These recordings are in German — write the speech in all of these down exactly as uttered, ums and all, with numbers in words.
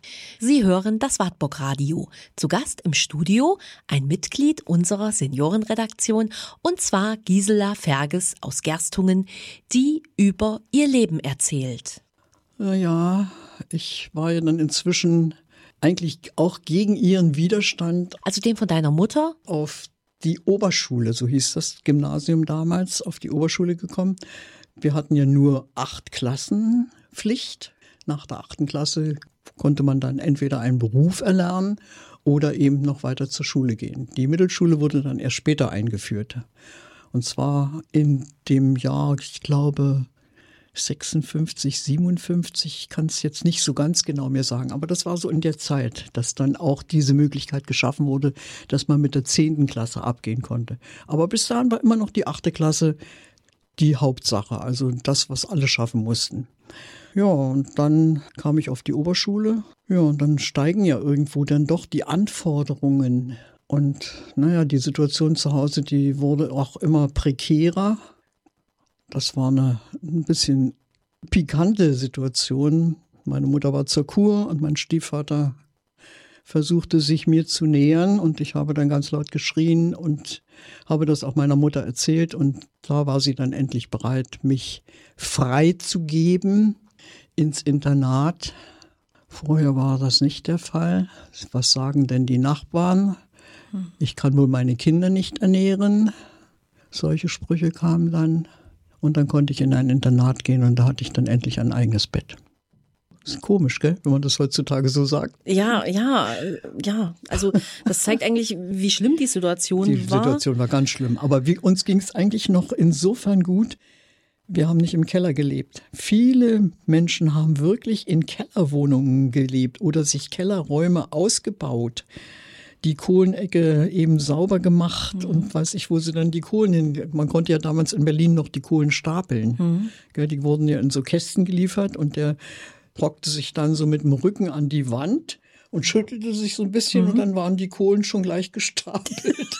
Sie hören das Wartburg Radio. Zu Gast im Studio ein Mitglied unserer Seniorenredaktion, und zwar Gisela Ferges aus Gerstungen, die über ihr Leben erzählt. Ja, ich war ja dann inzwischen eigentlich auch gegen ihren Widerstand. Also den von deiner Mutter? Auf die Oberschule, so hieß das Gymnasium damals, auf die Oberschule gekommen. Wir hatten ja nur acht Klassen Pflicht. Nach der achten Klasse konnte man dann entweder einen Beruf erlernen oder eben noch weiter zur Schule gehen. Die Mittelschule wurde dann erst später eingeführt. Und zwar in dem Jahr, ich glaube, sechsundfünfzig, siebenundfünfzig, ich kann es jetzt nicht so ganz genau mehr sagen, aber das war so in der Zeit, dass dann auch diese Möglichkeit geschaffen wurde, dass man mit der zehnten Klasse abgehen konnte. Aber bis dahin war immer noch die achte Klasse die Hauptsache, also das, was alle schaffen mussten. Ja, und dann kam ich auf die Oberschule. Ja, und dann steigen ja irgendwo dann doch die Anforderungen. Und naja, die Situation zu Hause, die wurde auch immer prekärer. Das war eine ein bisschen pikante Situation. Meine Mutter war zur Kur und mein Stiefvater versuchte sich mir zu nähern. Und ich habe dann ganz laut geschrien und habe das auch meiner Mutter erzählt. Und da war sie dann endlich bereit, mich freizugeben ins Internat. Vorher war das nicht der Fall. Was sagen denn die Nachbarn? Ich kann wohl meine Kinder nicht ernähren. Solche Sprüche kamen dann. Und dann konnte ich in ein Internat gehen und da hatte ich dann endlich ein eigenes Bett. Das ist komisch, gell, wenn man das heutzutage so sagt. Ja, ja, ja. Also das zeigt eigentlich, wie schlimm die Situation die war. Die Situation war ganz schlimm. Aber wie, uns ging es eigentlich noch insofern gut. Wir haben nicht im Keller gelebt. Viele Menschen haben wirklich in Kellerwohnungen gelebt oder sich Kellerräume ausgebaut. Die Kohlenecke eben sauber gemacht mhm. und weiß ich, wo sie dann die Kohlen hin. Man konnte ja damals in Berlin noch die Kohlen stapeln. Mhm. Die wurden ja in so Kästen geliefert und der hockte sich dann so mit dem Rücken an die Wand und schüttelte sich so ein bisschen mhm. und dann waren die Kohlen schon gleich gestapelt.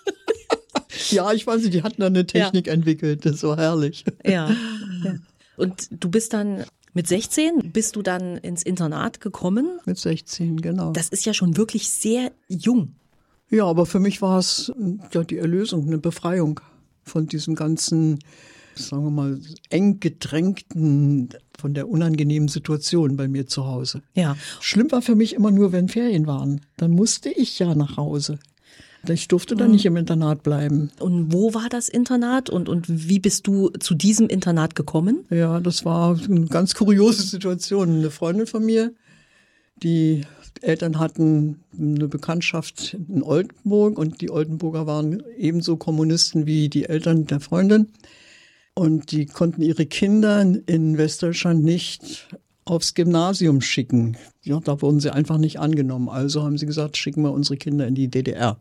Ja, ich weiß nicht, die hatten da eine Technik ja. entwickelt, das war herrlich. Ja. ja. Und du bist dann mit sechzehn, bist du dann ins Internat gekommen? Mit sechzehn, genau. Das ist ja schon wirklich sehr jung. Ja, aber für mich war es ja die Erlösung, eine Befreiung von diesem ganzen, sagen wir mal, eng gedrängten, von der unangenehmen Situation bei mir zu Hause. Ja. Schlimm war für mich immer nur, wenn Ferien waren. Dann musste ich ja nach Hause. Ich durfte dann nicht im Internat bleiben. Und wo war das Internat und, und wie bist du zu diesem Internat gekommen? Ja, das war eine ganz kuriose Situation. Eine Freundin von mir, die Eltern hatten eine Bekanntschaft in Oldenburg und die Oldenburger waren ebenso Kommunisten wie die Eltern der Freundin. Und die konnten ihre Kinder in Westdeutschland nicht aufs Gymnasium schicken. Ja, da wurden sie einfach nicht angenommen. Also haben sie gesagt, schicken wir unsere Kinder in die D D R.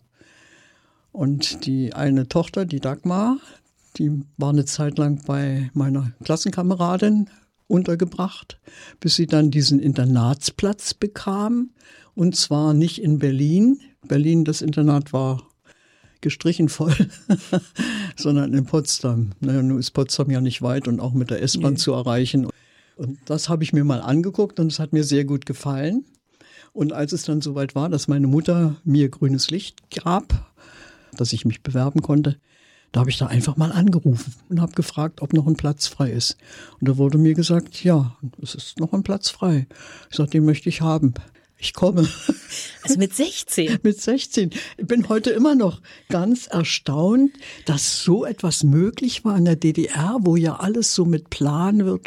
Und die eine Tochter, die Dagmar, die war eine Zeit lang bei meiner Klassenkameradin untergebracht, bis sie dann diesen Internatsplatz bekam. Und zwar nicht in Berlin. Berlin, das Internat war gestrichen voll, sondern in Potsdam. Naja, nun ist Potsdam ja nicht weit und auch mit der S-Bahn nee. zu erreichen. Und das habe ich mir mal angeguckt und es hat mir sehr gut gefallen. Und als es dann soweit war, dass meine Mutter mir grünes Licht gab, dass ich mich bewerben konnte, da habe ich da einfach mal angerufen und habe gefragt, ob noch ein Platz frei ist. Und da wurde mir gesagt, ja, es ist noch ein Platz frei. Ich sagte, den möchte ich haben. Ich komme. Also mit sechzehn? Mit sechzehn. Ich bin heute immer noch ganz erstaunt, dass so etwas möglich war in der D D R, wo ja alles so mit Planwirtschaft